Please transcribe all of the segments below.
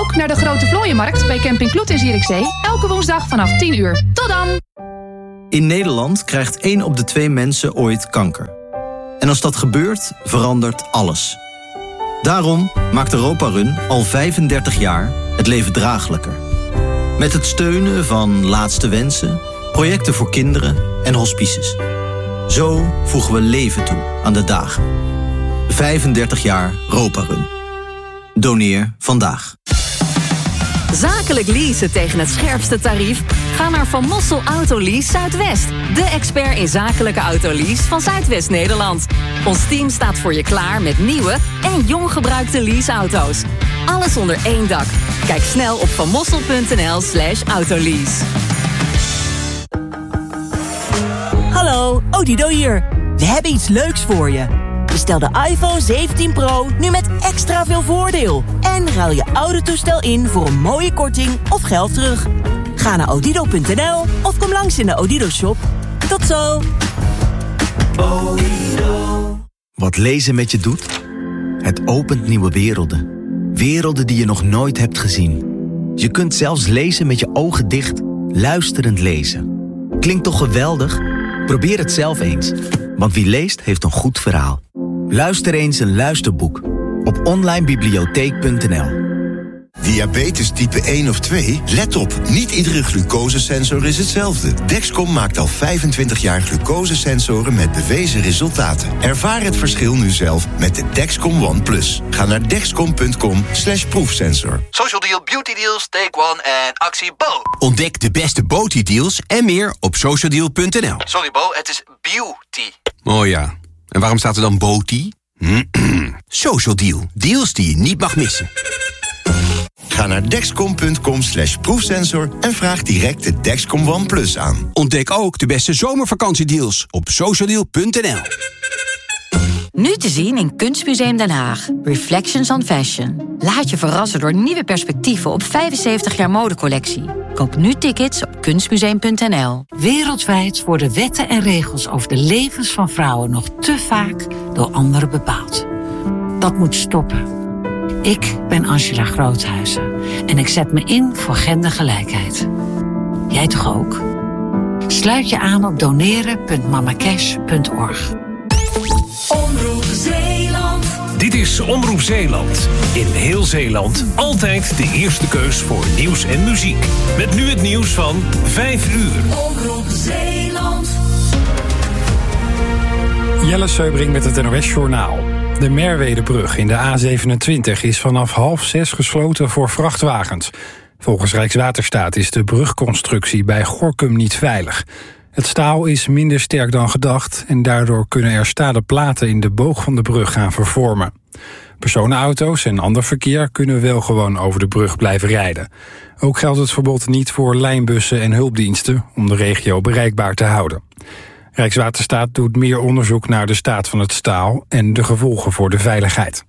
ook naar de Grote Vlooienmarkt bij Camping Kloet in Zierikzee. Elke woensdag vanaf 10 uur. Tot dan! In Nederland krijgt 1 op de 2 mensen ooit kanker. En als dat gebeurt, verandert alles. Daarom maakt Europa Run al 35 jaar het leven draaglijker. Met het steunen van Laatste Wensen, projecten voor kinderen en hospices. Zo voegen we leven toe aan de dagen. 35 jaar Europa Run. Doneer vandaag. Zakelijk leasen tegen het scherpste tarief? Ga naar Van Mossel Autolease Zuidwest. De expert in zakelijke autolease van Zuidwest-Nederland. Ons team staat voor je klaar met nieuwe en jong gebruikte leaseauto's. Alles onder één dak. Kijk snel op vanmossel.nl/autolease. Hallo, Odido hier. We hebben iets leuks voor je. Bestel de iPhone 17 Pro nu met extra veel voordeel. En ruil je oude toestel in voor een mooie korting of geld terug. Ga naar odido.nl of kom langs in de Odido-shop. Tot zo! Wat lezen met je doet? Het opent nieuwe werelden. Werelden die je nog nooit hebt gezien. Je kunt zelfs lezen met je ogen dicht, luisterend lezen. Klinkt toch geweldig? Probeer het zelf eens. Want wie leest, heeft een goed verhaal. Luister eens een luisterboek op onlinebibliotheek.nl. Diabetes type 1 of 2? Let op, niet iedere glucosesensor is hetzelfde. Dexcom maakt al 25 jaar glucosesensoren met bewezen resultaten. Ervaar het verschil nu zelf met de Dexcom One Plus. Ga naar dexcom.com/proefsensor. Social Deal, Beauty Deals, Take One en actie Bo. Ontdek de beste Beauty Deals en meer op socialdeal.nl. Sorry Bo, het is beauty. Oh ja, en waarom staat er dan Beauty? Social Deal, deals die je niet mag missen. Ga naar dexcom.com/proefsensor en vraag direct de Dexcom One Plus aan. Ontdek ook de beste zomervakantiedeals op socialdeal.nl. Nu te zien in Kunstmuseum Den Haag. Reflections on Fashion. Laat je verrassen door nieuwe perspectieven op 75 jaar modecollectie. Koop nu tickets op kunstmuseum.nl. Wereldwijd worden wetten en regels over de levens van vrouwen nog te vaak door anderen bepaald. Dat moet stoppen. Ik ben Angela Groothuizen en ik zet me in voor gendergelijkheid. Jij toch ook? Sluit je aan op doneren.mamacash.org. Omroep Zeeland. Dit is Omroep Zeeland. In heel Zeeland altijd de eerste keus voor nieuws en muziek. Met nu het nieuws van 5 uur. Omroep Zeeland. Jelle Seubring met het NOS-journaal. De Merwedebrug in de A27 is vanaf 5:30 gesloten voor vrachtwagens. Volgens Rijkswaterstaat is de brugconstructie bij Gorinchem niet veilig. Het staal is minder sterk dan gedacht en daardoor kunnen er stalen platen in de boog van de brug gaan vervormen. Personenauto's en ander verkeer kunnen wel gewoon over de brug blijven rijden. Ook geldt het verbod niet voor lijnbussen en hulpdiensten om de regio bereikbaar te houden. Rijkswaterstaat doet meer onderzoek naar de staat van het staal en de gevolgen voor de veiligheid.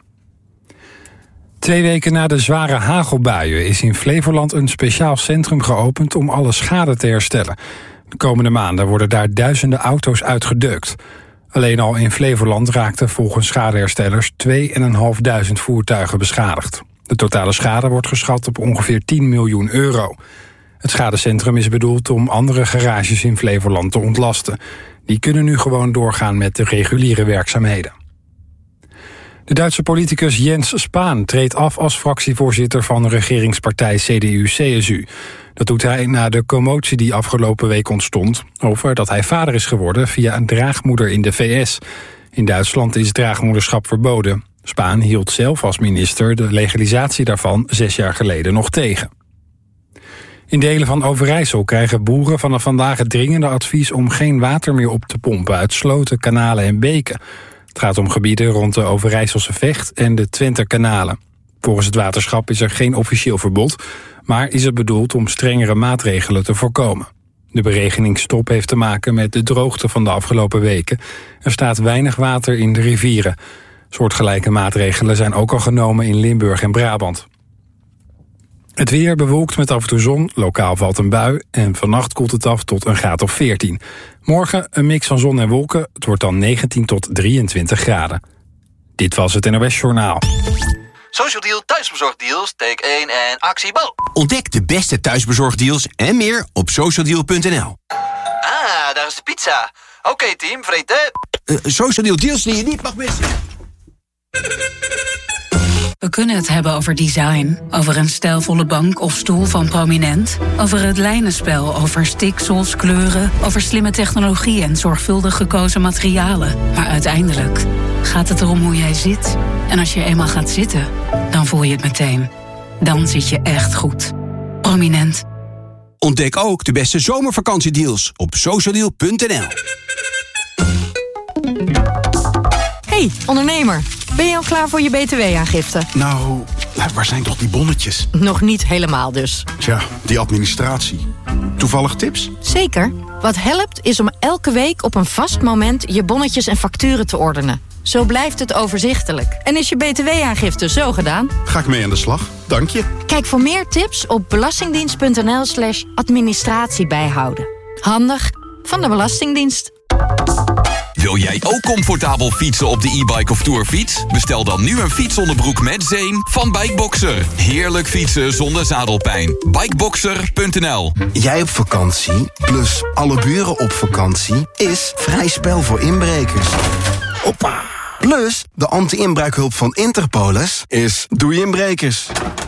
2 weken na de zware hagelbuien is in Flevoland een speciaal centrum geopend om alle schade te herstellen. De komende maanden worden daar duizenden auto's uitgedeukt. Alleen al in Flevoland raakten volgens schadeherstellers 2.500 voertuigen beschadigd. De totale schade wordt geschat op ongeveer 10 miljoen euro. Het schadecentrum is bedoeld om andere garages in Flevoland te ontlasten. Die kunnen nu gewoon doorgaan met de reguliere werkzaamheden. De Duitse politicus Jens Spahn treedt af als fractievoorzitter van de regeringspartij CDU-CSU. Dat doet hij na de commotie die afgelopen week ontstond over dat hij vader is geworden via een draagmoeder in de VS. In Duitsland is draagmoederschap verboden. Spahn hield zelf als minister de legalisatie daarvan 6 jaar geleden nog tegen. In delen van Overijssel krijgen boeren vanaf vandaag het dringende advies om geen water meer op te pompen uit sloten, kanalen en beken. Het gaat om gebieden rond de Overijsselse Vecht en de Twenterkanalen. Volgens het waterschap is er geen officieel verbod, maar is het bedoeld om strengere maatregelen te voorkomen. De beregeningsstop heeft te maken met de droogte van de afgelopen weken. Er staat weinig water in de rivieren. Soortgelijke maatregelen zijn ook al genomen in Limburg en Brabant. Het weer bewolkt met af en toe zon, lokaal valt een bui en vannacht koelt het af tot een graad of 14. Morgen een mix van zon en wolken, het wordt dan 19 tot 23 graden. Dit was het NOS Journaal. Social Deal thuisbezorgdeals, take 1 en actie Bo. Ontdek de beste thuisbezorgdeals en meer op socialdeal.nl. Ah, daar is de pizza. Oké, team, vreten. Social Deal deals die je niet mag missen. We kunnen het hebben over design, over een stijlvolle bank of stoel van Prominent, over het lijnenspel, over stiksels, kleuren, over slimme technologie en zorgvuldig gekozen materialen. Maar uiteindelijk gaat het erom hoe jij zit. En als je eenmaal gaat zitten, dan voel je het meteen. Dan zit je echt goed. Prominent. Ontdek ook de beste zomervakantiedeals op socialdeal.nl. Hey, ondernemer. Ben je al klaar voor je btw-aangifte? Nou, waar zijn toch die bonnetjes? Nog niet helemaal dus. Tja, die administratie. Toevallig tips? Zeker. Wat helpt is om elke week op een vast moment je bonnetjes en facturen te ordenen. Zo blijft het overzichtelijk. En is je btw-aangifte zo gedaan? Ga ik mee aan de slag. Dank je. Kijk voor meer tips op belastingdienst.nl/administratie bijhouden. Handig van de Belastingdienst. Wil jij ook comfortabel fietsen op de e-bike of tourfiets? Bestel dan nu een fietsonderbroek met zeem van Bikeboxer. Heerlijk fietsen zonder zadelpijn. Bikeboxer.nl. Jij op vakantie, plus alle buren op vakantie, is vrij spel voor inbrekers. Hoppa. Plus, de anti-inbraakhulp van Interpolis is doei inbrekers.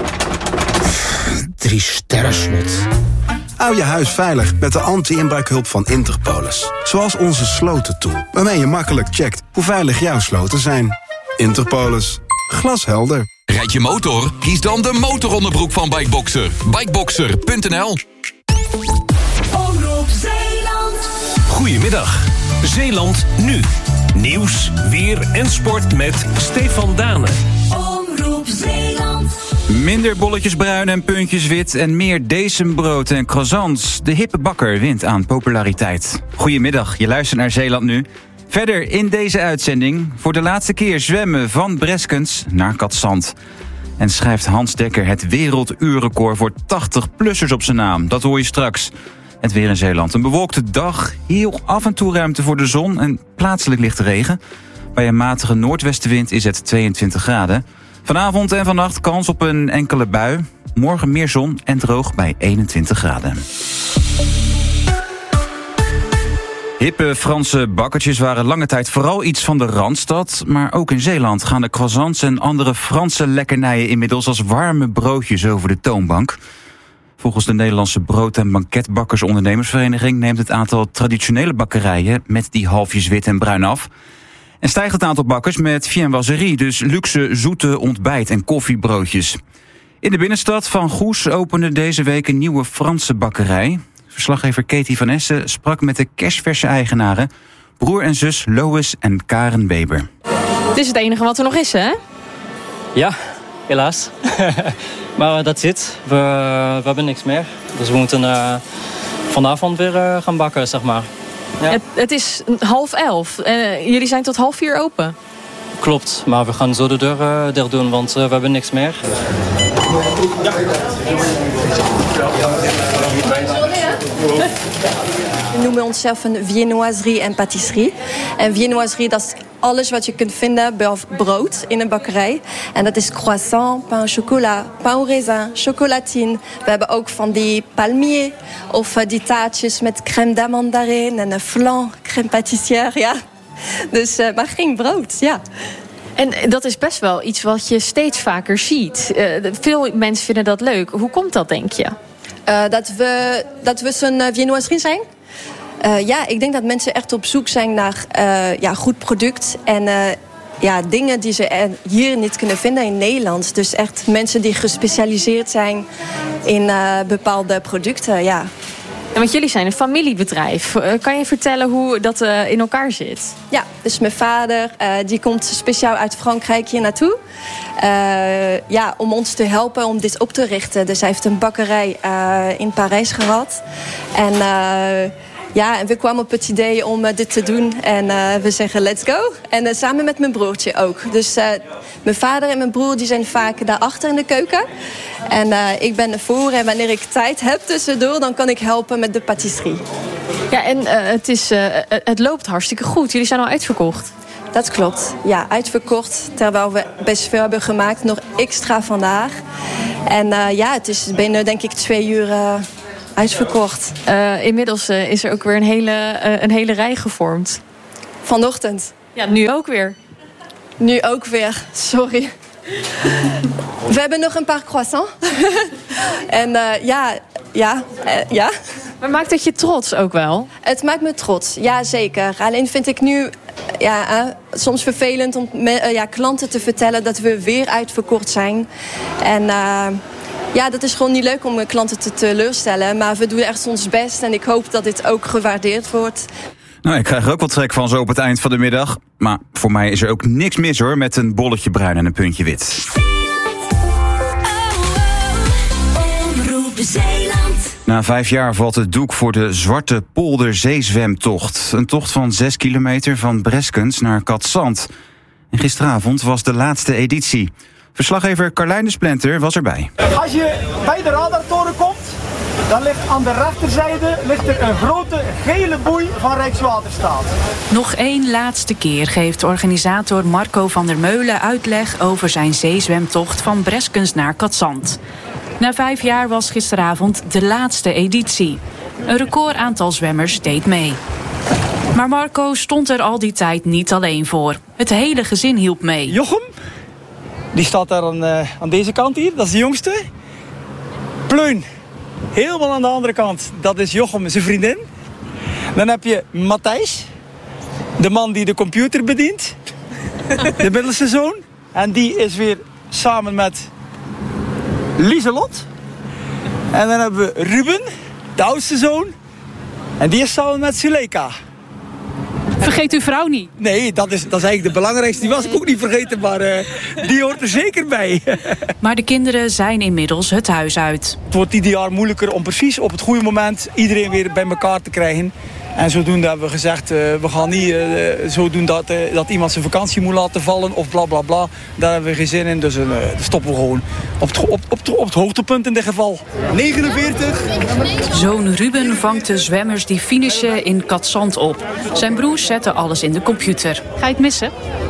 3 sterren slot. Hou je huis veilig met de anti-inbraakhulp van Interpolis. Zoals onze slotentool, waarmee je makkelijk checkt hoe veilig jouw sloten zijn. Interpolis. Glashelder. Rijd je motor? Kies dan de motoronderbroek van Bikeboxer. Bikeboxer.nl. Omroep Zeeland. Goedemiddag. Zeeland nu. Nieuws, weer en sport met Stefan Dane. Omroep Zeeland. Minder bolletjes bruin en puntjes wit en meer decembrood en croissants. De hippe bakker wint aan populariteit. Goedemiddag, je luistert naar Zeeland nu. Verder in deze uitzending voor de laatste keer zwemmen van Breskens naar Katzand. En schrijft Hans Dekker het werelduurrecord voor 80-plussers op zijn naam. Dat hoor je straks. Het weer in Zeeland. Een bewolkte dag, heel af en toe ruimte voor de zon en plaatselijk lichte regen. Bij een matige noordwestenwind is het 22 graden. Vanavond en vannacht kans op een enkele bui. Morgen meer zon en droog bij 21 graden. Hippe Franse bakkertjes waren lange tijd vooral iets van de Randstad. Maar ook in Zeeland gaan de croissants en andere Franse lekkernijen inmiddels als warme broodjes over de toonbank. Volgens de Nederlandse Brood- en Banketbakkersondernemersvereniging neemt het aantal traditionele bakkerijen met die halfjes wit en bruin af. En stijgt het aantal bakkers met viennoiserie, dus luxe zoete ontbijt- en koffiebroodjes. In de binnenstad van Goes opende deze week een nieuwe Franse bakkerij. Verslaggever Katie van Essen sprak met de kersverse eigenaren, broer en zus Lois en Karen Weber. Het is het enige wat er nog is, hè? Ja, helaas. Maar dat zit. We hebben niks meer. Dus we moeten vanavond weer gaan bakken, zeg maar. Ja. Het is 10:30. Jullie zijn tot 3:30 open. Klopt, maar we gaan zo de deur dicht doen, want we hebben niks meer. We noemen onszelf een viennoiserie en patisserie. En viennoiserie, dat is alles wat je kunt vinden bij brood in een bakkerij. En dat is croissant, pain au chocolat, pain au raisin, chocolatine. We hebben ook van die palmier of die taartjes met crème d'amandarine en een flan, crème pâtissière, ja. Dus, maar geen brood, ja. En dat is best wel iets wat je steeds vaker ziet. Veel mensen vinden dat leuk. Hoe komt dat, denk je? Dat we zo'n viennoiserie zijn. Ja, ik denk dat mensen echt op zoek zijn naar goed product. En dingen die ze hier niet kunnen vinden in Nederland. Dus echt mensen die gespecialiseerd zijn in bepaalde producten, ja. En want jullie zijn een familiebedrijf. Kan je vertellen hoe dat in elkaar zit? Ja, dus mijn vader die komt speciaal uit Frankrijk hier naartoe. Om ons te helpen om dit op te richten. Dus hij heeft een bakkerij in Parijs gehad. En we kwamen op het idee om dit te doen. En we zeggen let's go. En samen met mijn broertje ook. Dus mijn vader en mijn broer die zijn vaak daarachter in de keuken. En ik ben ervoor. En wanneer ik tijd heb tussendoor, dan kan ik helpen met de patisserie. Ja, en het loopt hartstikke goed. Jullie zijn al uitverkocht. Dat klopt. Ja, uitverkocht. Terwijl we best veel hebben gemaakt. Nog extra vandaag. En het is binnen denk ik 2 uur uitverkocht. Inmiddels is er ook weer een hele rij gevormd. Vanochtend. Ja, nu ook weer. Nu ook weer, sorry. We hebben nog een paar croissants. En ja. Maar maakt het je trots ook wel? Het maakt me trots, ja zeker. Alleen vind ik nu soms vervelend om klanten te vertellen dat we weer uitverkocht zijn. En dat is gewoon niet leuk om klanten te teleurstellen. Maar we doen echt ons best en ik hoop dat dit ook gewaardeerd wordt. Nou, ik krijg er ook wat trek van zo op het eind van de middag. Maar voor mij is er ook niks mis hoor, met een bolletje bruin en een puntje wit. Na 5 jaar valt het doek voor de Zwarte Polder zeezwemtocht. Een tocht van 6 kilometer van Breskens naar Katzand. En gisteravond was de laatste editie. Verslaggever Carlijn de Splinter was erbij. Als je bij de radartoren komt, dan ligt aan de rechterzijde er een grote gele boei van Rijkswaterstaat. Nog 1 laatste keer geeft organisator Marco van der Meulen uitleg over zijn zeezwemtocht van Breskens naar Katzand. Na 5 jaar was gisteravond de laatste editie. Een record aantal zwemmers deed mee. Maar Marco stond er al die tijd niet alleen voor. Het hele gezin hielp mee. Jochem, die staat daar aan deze kant hier, dat is de jongste. Pleun, helemaal aan de andere kant, dat is Jochem, zijn vriendin. Dan heb je Matthijs, de man die de computer bedient. De middelste zoon. En die is weer samen met Lieselot. En dan hebben we Ruben, de oudste zoon. En die is samen met Suleika. Vergeet uw vrouw niet. Nee, dat is eigenlijk de belangrijkste. Die was ik ook niet vergeten, maar die hoort er zeker bij. Maar de kinderen zijn inmiddels het huis uit. Het wordt ieder jaar moeilijker om precies op het goede moment iedereen weer bij elkaar te krijgen. En zodoende hebben we gezegd, we gaan niet zo doen dat iemand zijn vakantie moet laten vallen of bla bla bla. Daar hebben we geen zin in, dus stoppen we gewoon op het hoogtepunt in dit geval. 49. Zoon Ruben vangt de zwemmers die finishen in Katzand op. Zijn broers zetten alles in de computer. Ga je het missen?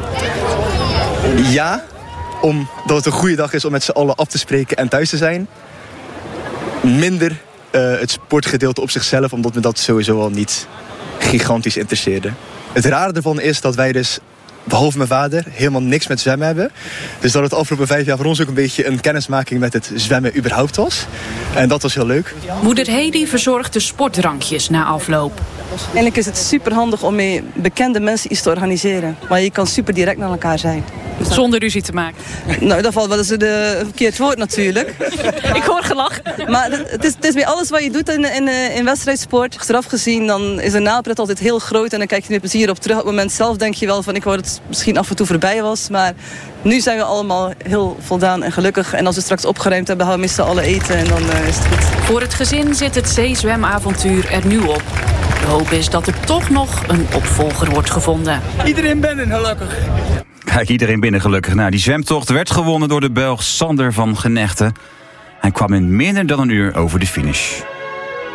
Ja, omdat het een goede dag is om met z'n allen af te spreken en thuis te zijn. Minder het sportgedeelte op zichzelf, omdat me dat sowieso al niet gigantisch interesseerde. Het rare ervan is dat wij dus, behalve mijn vader, helemaal niks met zwemmen hebben. Dus dat het afgelopen 5 jaar voor ons ook een beetje een kennismaking met het zwemmen überhaupt was. En dat was heel leuk. Moeder Hedy verzorgt de sportdrankjes na afloop. Eigenlijk is het super handig om met bekende mensen iets te organiseren. Maar je kan super direct naar elkaar zijn. Zonder ruzie te maken? Nou, dat valt wel eens een verkeerd woord natuurlijk. Ik hoor gelach. Maar het is bij alles wat je doet in wedstrijdsport. Achteraf gezien, dan is de napret altijd heel groot. En dan kijk je met plezier op terug. Op het moment zelf denk je wel van ik wou dat het misschien af en toe voorbij was. Maar nu zijn we allemaal heel voldaan en gelukkig. En als we straks opgeruimd hebben, gaan we met z'n allen eten. En dan is het goed. Voor het gezin zit het zeezwemavontuur er nu op. De hoop is dat er toch nog een opvolger wordt gevonden. Iedereen binnen, gelukkig. Kijk, iedereen binnen gelukkig. Nou, die zwemtocht werd gewonnen door de Belg Sander van Genechten. Hij kwam in minder dan een uur over de finish.